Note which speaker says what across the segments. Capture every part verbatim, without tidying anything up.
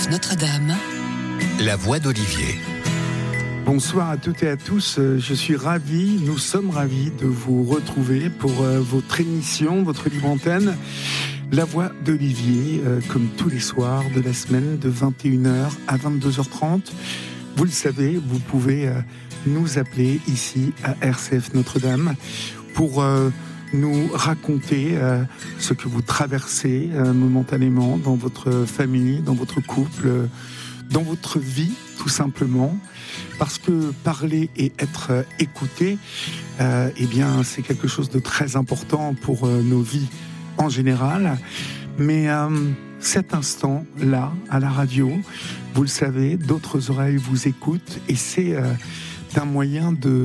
Speaker 1: F Notre-Dame, la voix d'Olivier.
Speaker 2: Bonsoir à toutes et à tous, je suis ravi, nous sommes ravis de vous retrouver pour votre émission, votre libre antenne, La Voix d'Olivier, comme tous les soirs de la semaine de vingt et une heures à vingt-deux heures trente. Vous le savez, vous pouvez nous appeler ici à R C F Notre-Dame pour nous raconter euh, ce que vous traversez euh, momentanément dans votre famille, dans votre couple, euh, dans votre vie, tout simplement. Parce que parler et être euh, écouté, euh, eh bien, c'est quelque chose de très important pour euh, nos vies en général. Mais euh, cet instant-là, à la radio, vous le savez, d'autres oreilles vous écoutent et c'est euh, un moyen de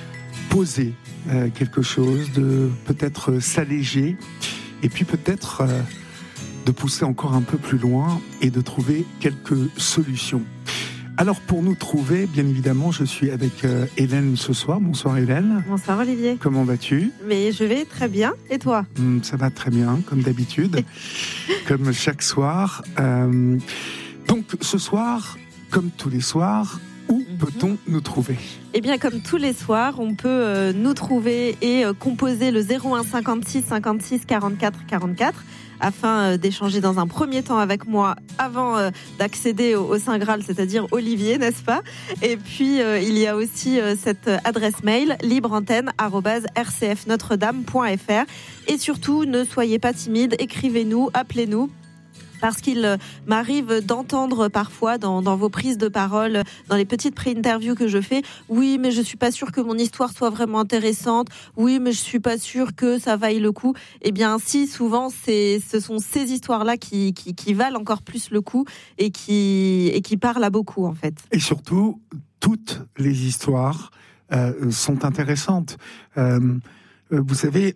Speaker 2: poser Euh, quelque chose, de peut-être s'alléger et puis peut-être euh, de pousser encore un peu plus loin et de trouver quelques solutions. Alors pour nous trouver, bien évidemment, je suis avec euh, Hélène ce soir. Bonsoir Hélène.
Speaker 3: Bonsoir Olivier.
Speaker 2: Comment vas-tu ?
Speaker 3: Mais je vais très bien, et toi ?
Speaker 2: mmh, Ça va très bien, comme d'habitude, comme chaque soir. Euh, donc ce soir, comme tous les soirs, où peut-on nous trouver ?
Speaker 3: Eh bien, comme tous les soirs, on peut euh, nous trouver et euh, composer le zéro un cinquante-six cinquante-six quarante-quatre quarante-quatre afin euh, d'échanger dans un premier temps avec moi avant euh, d'accéder au, au Saint Graal, c'est-à-dire Olivier, n'est-ce pas ? Et puis, euh, il y a aussi euh, cette adresse mail libreantenne arobase r c f notre dame point f r. Et surtout, ne soyez pas timide, écrivez-nous, appelez-nous. Parce qu'il m'arrive d'entendre parfois dans, dans vos prises de parole, dans les petites pré-interviews que je fais, oui, mais je suis pas sûre que mon histoire soit vraiment intéressante. Oui, mais je suis pas sûre que ça vaille le coup. Eh bien, si, souvent, c'est, ce sont ces histoires-là qui, qui, qui valent encore plus le coup et qui, et qui parlent à beaucoup, en fait.
Speaker 2: Et surtout, toutes les histoires euh, sont intéressantes. Euh, vous savez...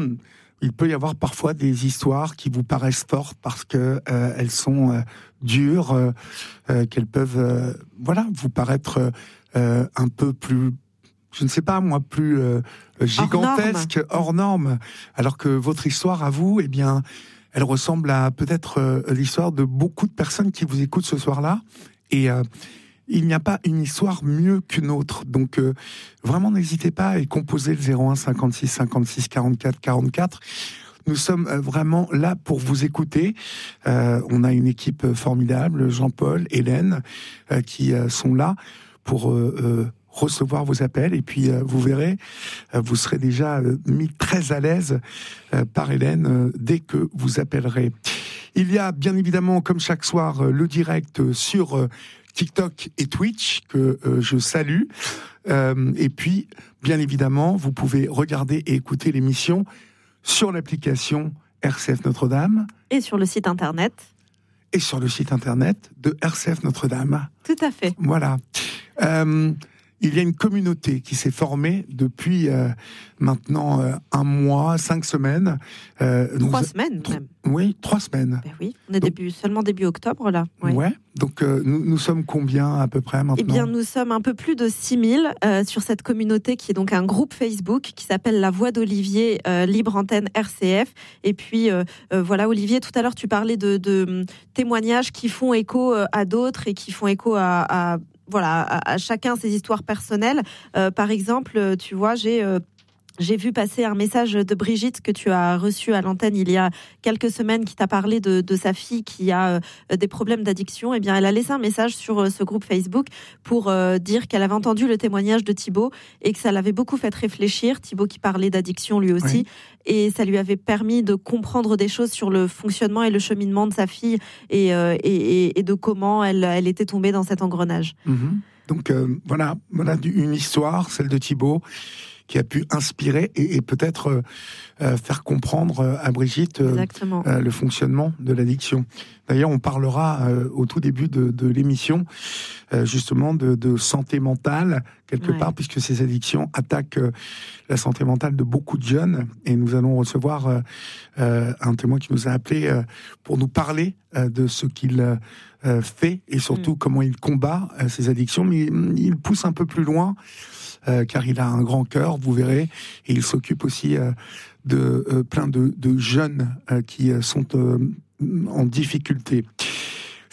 Speaker 2: Il peut y avoir parfois des histoires qui vous paraissent fortes parce que euh, elles sont euh, dures, euh, euh, qu'elles peuvent, euh, voilà, vous paraître euh, un peu plus, je ne sais pas moi, plus euh, gigantesques, hors normes. Alors que votre histoire à vous, eh bien, elle ressemble à peut-être euh, l'histoire de beaucoup de personnes qui vous écoutent ce soir-là. Et euh, il n'y a pas une histoire mieux qu'une autre. Donc, euh, vraiment, n'hésitez pas à composer le zéro un cinquante-six cinquante-six quarante-quatre quarante-quatre. Nous sommes euh, vraiment là pour vous écouter. Euh, on a une équipe formidable, Jean-Paul, Hélène, euh, qui euh, sont là pour euh, euh, recevoir vos appels. Et puis, euh, vous verrez, euh, vous serez déjà euh, mis très à l'aise euh, par Hélène euh, dès que vous appellerez. Il y a bien évidemment, comme chaque soir, euh, le direct euh, sur... Euh, TikTok et Twitch, que euh, je salue. Euh, et puis, bien évidemment, vous pouvez regarder et écouter l'émission sur l'application R C F Notre-Dame.
Speaker 3: Et sur le site internet.
Speaker 2: Et sur le site internet de R C F Notre-Dame.
Speaker 3: Tout à fait.
Speaker 2: Voilà. Euh, il y a une communauté qui s'est formée depuis euh, maintenant euh, un mois, cinq semaines.
Speaker 3: Euh, trois nous, semaines tr- même.
Speaker 2: Oui, trois semaines.
Speaker 3: Ben oui, on est donc, début, seulement début octobre là.
Speaker 2: Ouais. ouais donc euh, nous, nous sommes combien à peu près maintenant ?
Speaker 3: Eh bien, nous sommes un peu plus de six mille euh, sur cette communauté qui est donc un groupe Facebook qui s'appelle La Voix d'Olivier, euh, Libre Antenne R C F. Et puis euh, euh, voilà, Olivier, tout à l'heure tu parlais de, de témoignages qui font écho à d'autres et qui font écho à, à voilà, à, à chacun ses histoires personnelles. Euh, par exemple, tu vois, j'ai... Euh, J'ai vu passer un message de Brigitte que tu as reçu à l'antenne il y a quelques semaines qui t'a parlé de, de sa fille qui a euh, des problèmes d'addiction. Eh bien, elle a laissé un message sur euh, ce groupe Facebook pour euh, dire qu'elle avait entendu le témoignage de Thibaut et que ça l'avait beaucoup fait réfléchir. Thibaut qui parlait d'addiction lui aussi. Oui. Et ça lui avait permis de comprendre des choses sur le fonctionnement et le cheminement de sa fille et, euh, et, et de comment elle, elle était tombée dans cet engrenage.
Speaker 2: Mmh. Donc euh, voilà, voilà une histoire, celle de Thibaut, qui a pu inspirer et, et peut-être euh, faire comprendre à Brigitte euh, euh, le fonctionnement de l'addiction. D'ailleurs, on parlera euh, au tout début de, de l'émission euh, justement de, de santé mentale, quelque ouais. part, puisque ces addictions attaquent euh, la santé mentale de beaucoup de jeunes. Et nous allons recevoir euh, euh, un témoin qui nous a appelé euh, pour nous parler euh, de ce qu'il euh, fait et surtout mmh. comment il combat euh, ces addictions. Mais il pousse un peu plus loin. Euh, car il a un grand cœur, vous verrez, et il s'occupe aussi euh, de euh, plein de, de jeunes euh, qui euh, sont euh, en difficulté.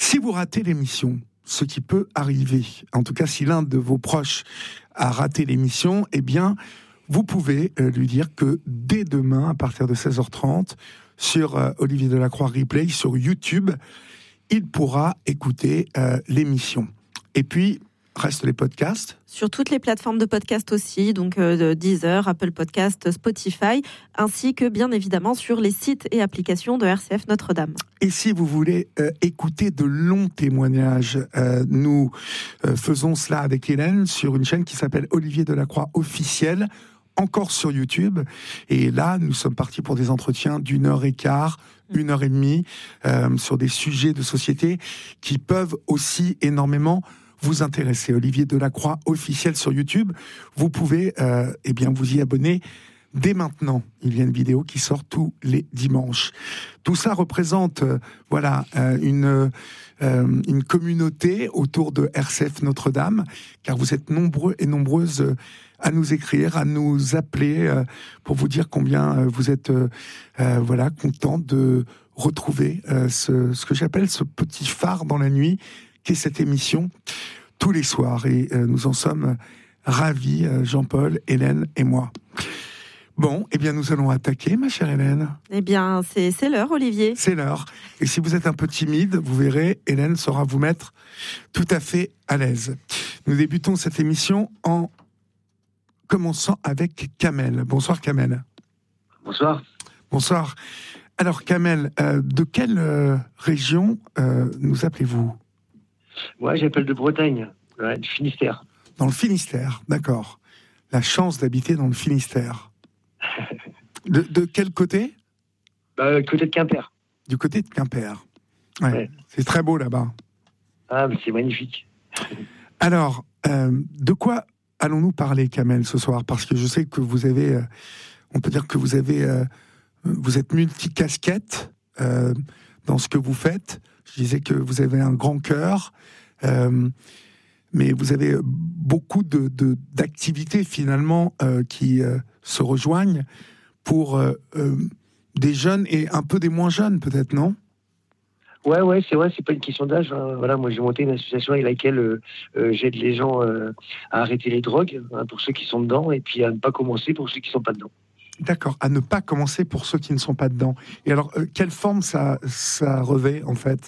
Speaker 2: Si vous ratez l'émission, ce qui peut arriver, en tout cas si l'un de vos proches a raté l'émission, eh bien, vous pouvez euh, lui dire que dès demain, à partir de seize heures trente, sur euh, Olivier Delacroix Replay, sur YouTube, il pourra écouter euh, l'émission. Et puis, restent les podcasts.
Speaker 3: Sur toutes les plateformes de podcast aussi, donc euh, Deezer, Apple Podcast, Spotify, ainsi que bien évidemment sur les sites et applications de R C F Notre-Dame.
Speaker 2: Et si vous voulez euh, écouter de longs témoignages, euh, nous euh, faisons cela avec Hélène sur une chaîne qui s'appelle Olivier Delacroix Officiel, encore sur YouTube. Et là, nous sommes partis pour des entretiens d'une heure et quart, une heure et demie, euh, sur des sujets de société qui peuvent aussi énormément vous intéresser. Olivier Delacroix Officiel sur YouTube. Vous pouvez euh, eh bien, vous y abonner dès maintenant. Il y a une vidéo qui sort tous les dimanches. Tout ça représente euh, voilà, euh, une, euh, une communauté autour de R C F Notre-Dame, car vous êtes nombreux et nombreuses euh, à nous écrire, à nous appeler euh, pour vous dire combien euh, vous êtes euh, euh, voilà, contents de retrouver euh, ce, ce que j'appelle ce petit phare dans la nuit, qui est cette émission tous les soirs. Et euh, nous en sommes ravis, euh, Jean-Paul, Hélène et moi. Bon, eh bien, nous allons attaquer, ma chère Hélène.
Speaker 3: Eh bien, c'est, c'est l'heure, Olivier.
Speaker 2: C'est l'heure. Et si vous êtes un peu timide, vous verrez, Hélène saura vous mettre tout à fait à l'aise. Nous débutons cette émission en commençant avec Kamel. Bonsoir, Kamel.
Speaker 4: Bonsoir.
Speaker 2: Bonsoir. Alors, Kamel, euh, de quelle euh, région euh, nous appelez-vous ?
Speaker 4: Moi, j'appelle de Bretagne, ouais, du Finistère.
Speaker 2: Dans le Finistère, d'accord. La chance d'habiter dans le Finistère. De, de quel côté ?
Speaker 4: Bah, côté de Quimper.
Speaker 2: Du côté de Quimper. Ouais,
Speaker 4: ouais.
Speaker 2: C'est très beau là-bas.
Speaker 4: Ah, mais c'est magnifique.
Speaker 2: Alors, euh, de quoi allons-nous parler, Kamel, ce soir ? Parce que je sais que vous avez, euh, on peut dire que vous avez, euh, vous êtes multicasquette euh, dans ce que vous faites. Je disais que vous avez un grand cœur, euh, mais vous avez beaucoup de, de, d'activités finalement euh, qui euh, se rejoignent pour euh, euh, des jeunes et un peu des moins jeunes, peut-être, non ?
Speaker 4: Ouais, ouais, c'est vrai, c'est pas une question d'âge. Hein. Voilà, moi j'ai monté une association avec laquelle euh, euh, j'aide les gens euh, à arrêter les drogues, hein, pour ceux qui sont dedans, et puis à ne pas commencer pour ceux qui sont pas dedans.
Speaker 2: D'accord, à ne pas commencer pour ceux qui ne sont pas dedans. Et alors, euh, quelle forme ça, ça revêt, en fait ?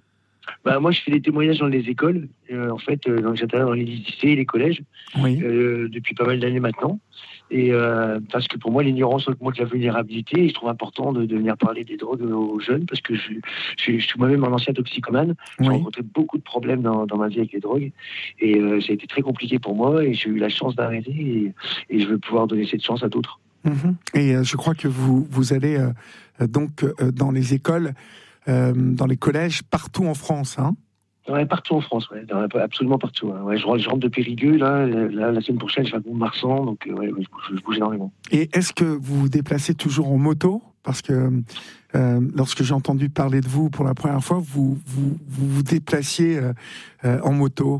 Speaker 4: Bah, moi, je fais des témoignages dans les écoles, euh, en fait, euh, donc j'interviens dans les lycées et les collèges,
Speaker 2: oui. euh,
Speaker 4: depuis pas mal d'années maintenant. Et euh, parce que pour moi, l'ignorance augmente la vulnérabilité, et je trouve important de, de venir parler des drogues aux jeunes, parce que je, je, je suis moi-même un ancien toxicomane. J'ai
Speaker 2: oui.
Speaker 4: rencontré beaucoup de problèmes dans, dans ma vie avec les drogues, et euh, ça a été très compliqué pour moi, et j'ai eu la chance d'arrêter, et, et je veux pouvoir donner cette chance à d'autres.
Speaker 2: Mmh. Et euh, je crois que vous, vous allez euh, donc euh, dans les écoles, euh, dans les collèges, partout en France, hein ?
Speaker 4: Ouais, partout en France, ouais, absolument partout. Hein. Ouais, je, rentre, je rentre de Périgueux, là, là, la semaine prochaine, je vais à Mont-de-Marsan, donc ouais, je, bouge, je bouge énormément.
Speaker 2: Et est-ce que vous vous déplacez toujours en moto ? Parce que euh, lorsque j'ai entendu parler de vous pour la première fois, vous vous, vous, vous déplaciez euh, euh, en moto.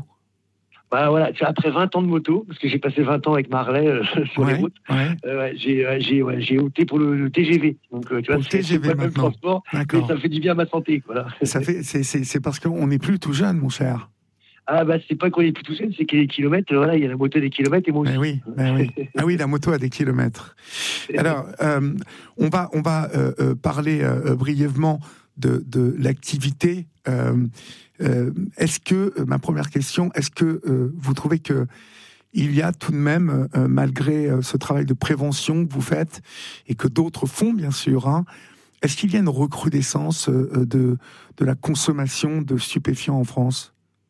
Speaker 4: Bah voilà, après vingt ans de moto, parce que j'ai passé vingt ans avec Marley euh, sur
Speaker 2: ouais,
Speaker 4: les routes,
Speaker 2: ouais.
Speaker 4: euh, j'ai, j'ai, ouais, j'ai opté pour le, le T G V. Donc euh, tu vois,
Speaker 2: le
Speaker 4: c'est,
Speaker 2: T G V
Speaker 4: c'est pas le même transport, mais ça me fait du bien à ma santé. Voilà.
Speaker 2: Ça fait, c'est, c'est, c'est parce qu'on n'est plus tout jeune, mon cher.
Speaker 4: Ah bah c'est pas qu'on est plus tout jeune, c'est qu'il y a des kilomètres, voilà, il y a la moto des kilomètres et moi aussi.
Speaker 2: Ben oui, ben oui. Ah oui, la moto a des kilomètres. Alors, euh, on va, on va euh, euh, parler euh, brièvement de, de l'activité. Euh, euh, est-ce que, euh, ma première question, est-ce que euh, vous trouvez que il y a tout de même, euh, malgré euh, ce travail de prévention que vous faites et que d'autres font bien sûr, hein, est-ce qu'il y a une recrudescence euh, de, de la consommation de stupéfiants en France ?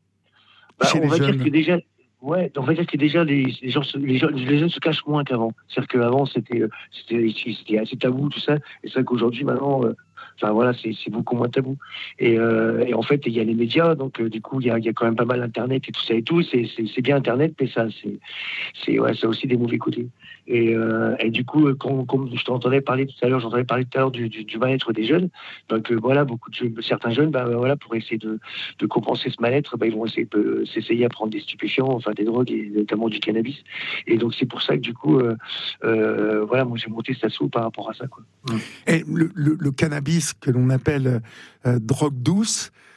Speaker 4: Bah,
Speaker 2: Chez
Speaker 4: on
Speaker 2: les
Speaker 4: va
Speaker 2: jeunes.
Speaker 4: dire que déjà, ouais, on va dire que déjà les, les, gens, les, gens, les jeunes se cachent moins qu'avant. C'est-à-dire qu'avant c'était, c'était, c'était assez tabou tout ça, et c'est vrai qu'aujourd'hui maintenant, euh, enfin voilà, c'est, c'est beaucoup moins tabou. Et, euh, et en fait, il y a les médias, donc euh, du coup, il y a, y a quand même pas mal Internet et tout ça et tout. C'est, c'est, c'est bien Internet, mais ça, c'est, c'est, ouais, ça a aussi des mauvais côtés. Et, euh, et du coup, comme, comme je t'entendais parler tout à l'heure, j'entendais parler tout à l'heure du, du, du mal-être des jeunes. Donc euh, voilà, beaucoup de jeunes, certains jeunes, bah, voilà, pour essayer de, de compenser ce mal-être, bah, ils vont essayer de s'essayer à prendre des stupéfiants, enfin des drogues et notamment du cannabis. Et donc c'est pour ça que du coup, euh, euh, voilà, moi j'ai monté cet assaut par rapport à ça, quoi.
Speaker 2: Et le, le, le cannabis que l'on appelle euh, drogue douce,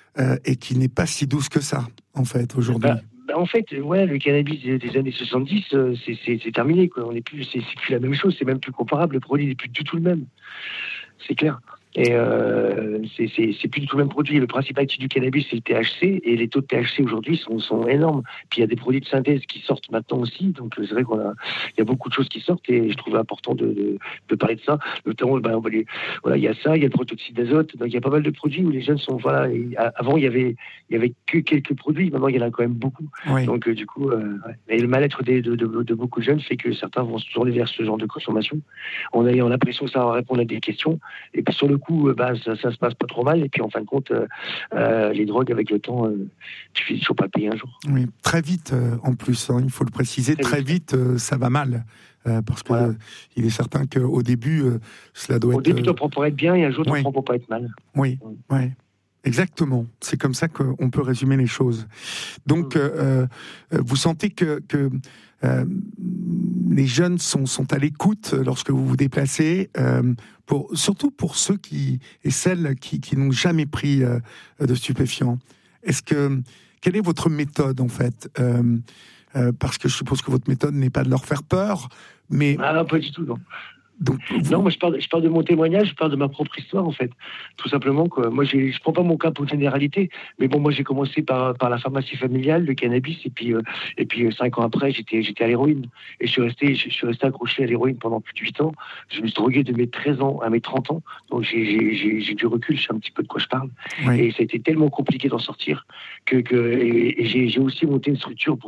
Speaker 2: euh, et qui n'est pas si douce que ça, en fait, aujourd'hui.
Speaker 4: Bah, bah en fait, ouais, le cannabis des, des années soixante-dix, euh, c'est, c'est, c'est terminé, quoi. On est plus, c'est, c'est plus la même chose, c'est même plus comparable. Le produit n'est plus du tout le même. C'est clair. Et euh, c'est, c'est, c'est plus du tout le même produit. Le principal actif du cannabis, c'est le T H C, et les taux de T H C aujourd'hui sont, sont énormes. Puis il y a des produits de synthèse qui sortent maintenant aussi, donc c'est vrai qu'on a, il y a beaucoup de choses qui sortent, et je trouve important de, de, de parler de ça. Notamment, ben, on va les, voilà, il y a ça, il y a le protoxyde d'azote, donc il y a pas mal de produits où les jeunes sont, voilà. Et avant, il y avait, il y avait que quelques produits, maintenant il y en a quand même beaucoup.
Speaker 2: Oui.
Speaker 4: Donc euh, du coup, euh, ouais. Et le mal-être des, de, de, de beaucoup de jeunes fait que certains vont se tourner vers ce genre de consommation. On a, on a l'impression que ça va répondre à des questions, et puis sur le coup, bah, ça, ça se passe pas trop mal. Et puis en fin de compte, euh, euh, les drogues, avec le temps, euh, tu finis toujours pas le payer un jour.
Speaker 2: Oui, très vite euh, en plus, hein, il faut le préciser, très, très vite, vite euh, ça va mal. Euh, parce que voilà. euh, il est certain qu'au début, euh, cela doit
Speaker 4: au
Speaker 2: être.
Speaker 4: Au début, tu prends pour être bien, et un jour, tu
Speaker 2: oui.
Speaker 4: prends pour pas être mal.
Speaker 2: Oui, oui. oui. Exactement. C'est comme ça qu'on peut résumer les choses. Donc, mmh. euh, euh, vous sentez que, que euh, les jeunes sont, sont à l'écoute lorsque vous vous déplacez, euh, pour, surtout pour ceux qui et celles qui, qui n'ont jamais pris euh, de stupéfiants. Est-ce que quelle est votre méthode en fait euh, euh, Parce que je suppose que votre méthode n'est pas de leur faire peur, mais
Speaker 4: ah non, pas du tout, non.
Speaker 2: Donc, vous...
Speaker 4: Non, moi je parle, je parle de mon témoignage, je parle de ma propre histoire en fait, tout simplement quoi. Moi, j'ai, je prends pas mon cas pour généralité, mais bon, moi j'ai commencé par par la pharmacie familiale, le cannabis, et puis euh, et puis euh, cinq ans après, j'étais j'étais à l'héroïne, et je suis resté je suis resté accroché à l'héroïne pendant plus de huit ans. Je me suis drogué de mes treize ans à mes trente ans, donc j'ai j'ai j'ai, j'ai du recul, je sais un petit peu de quoi je parle, oui. Et ça a été tellement compliqué d'en sortir que que et, et j'ai j'ai aussi monté une structure pour